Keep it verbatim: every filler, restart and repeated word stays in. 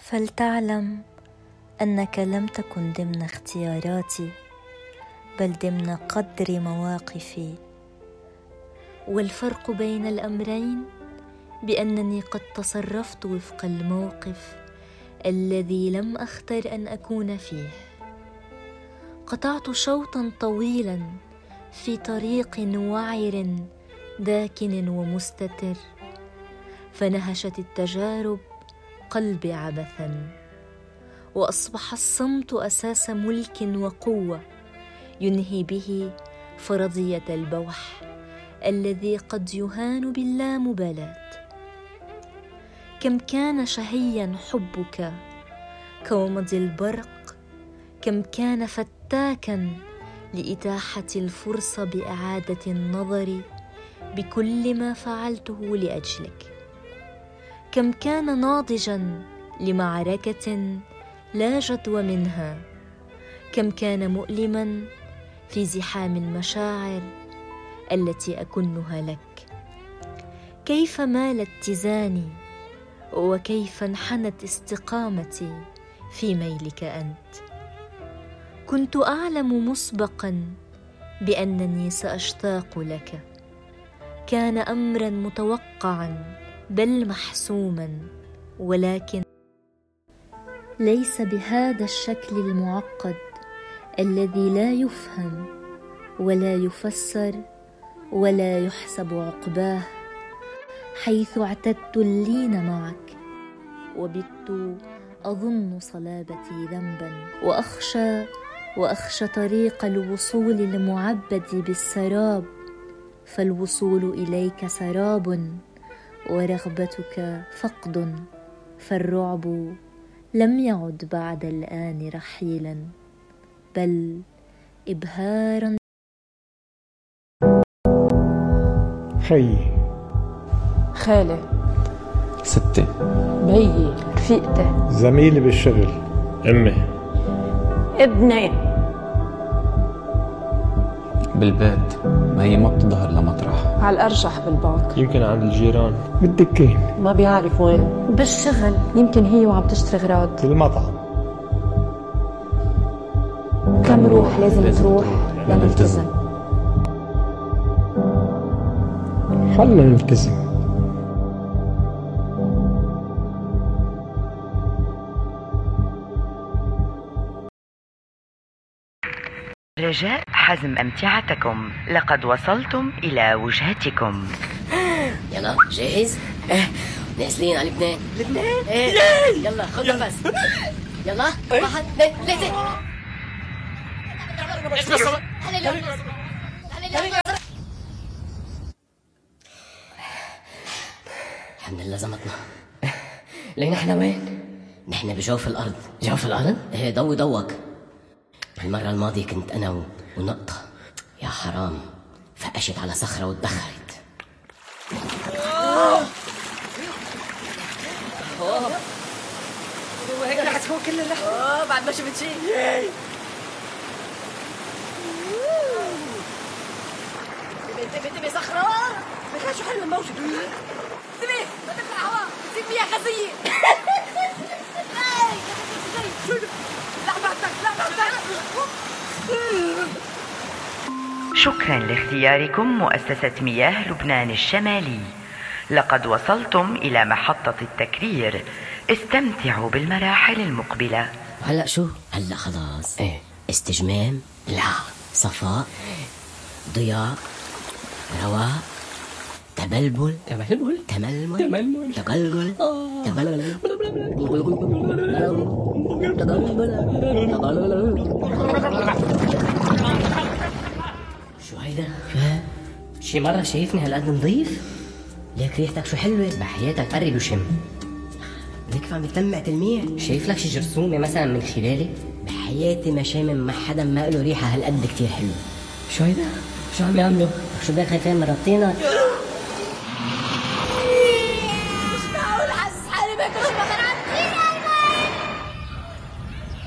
فلتعلم أنك لم تكن ضمن اختياراتي، بل ضمن قدر مواقفي. والفرق بين الأمرين بأنني قد تصرفت وفق الموقف الذي لم أختر أن أكون فيه. قطعت شوطا طويلا في طريق وعر داكن ومستتر، فنهشت التجارب قلبي عبثا، وأصبح الصمت أساس ملك وقوة ينهي به فرضية البوح الذي قد يهان باللامبالاة. كم كان شهيا حبك كومض البرق، كم كان فتاكا لإتاحة الفرصة بإعادة النظر بكل ما فعلته لأجلك. كم كان ناضجا لمعركة لا جدوى منها، كم كان مؤلما في زحام المشاعر التي أكنها لك. كيف مال اتزاني وكيف انحنت استقامتي في ميلك أنت. كنت أعلم مسبقا بأنني سأشتاق لك، كان أمرا متوقعا بل محسوما، ولكن ليس بهذا الشكل المعقد الذي لا يفهم ولا يفسر ولا يحسب عقباه، حيث اعتدت اللين معك وبت أظن صلابتي ذنبا، وأخشى وأخشى طريق الوصول المعبد بالسراب، فالوصول إليك سراب ورغبتك فقد، فالرعب لم يعد بعد الآن رحيلا بل إبهارا. خي، خالة، ستة، بيي، رفيقتي، زميلي بالشغل، أمي، ابني بالبيت. ما هي ما بتظهر لمطرح، على الأرجح بالباك، يمكن عند الجيران، بالدكين، ما بيعرف وين، بالشغل، يمكن هي وعم تشتري غراض، بالمطعم. كم روح لازم, لازم تروح لنلتزم. خلنا نلتزم. رجاء حزم أمتعتكم، لقد وصلتم إلى وجهتكم. يلا جاهز؟ ايه نازلين على لبنان. لبنان؟ ايه يلا خذ نفس. يلا واحد اثنين ثلاثة. الحمد لله زمتنا. لين احنا وين؟ نحن بجوف الأرض. جوف الأرض؟ ايه ضوي ضوك. المرة الماضية كنت أنا ونقطة، يا حرام فقشت على صخرة واتبخرت. وهيك رح تكون كل اللحظة. اه بعد ما شفت شيء. انتبه انتبه انتبه صخرة. بخير شو حلو الموجة. انتبه ما تطلع هواء تصير فيها خزية. شكرا لاختياركم مؤسسة مياه لبنان الشمالي. لقد وصلتم إلى محطة التكرير، استمتعوا بالمراحل المقبلة. هلأ شو؟ هلأ خلاص. ايه استجمام؟ لا. صفاء؟ ضياء؟ رواء؟ تبلبل؟ تبلبل؟ تململ؟ تململ؟ تقلقل؟ تقلقل؟ شو هيدا؟ شي مرة شايفني هالقد نظيف؟ ليك ريحتك شو حلوة. بحياتك قرب وشم. ليك عم يتلمع تلميع. شايف لك شي جرثومة مثلا من خلالي؟ بحياتي ما شامم مع حدا ما له ريحة هالقد كتير حلوة. شو هيدا؟ شو عم يعملوا؟ شو بدك خايفين من ربطينك؟